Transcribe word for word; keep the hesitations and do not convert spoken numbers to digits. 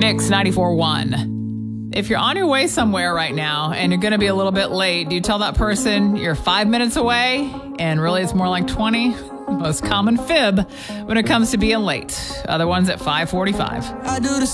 Mix ninety-four one. If you're on your way somewhere right now and you're going to be a little bit late, do you tell that person you're five minutes away and really it's more like twenty? Most common fib when it comes to being late. Other ones at five forty-five. I do the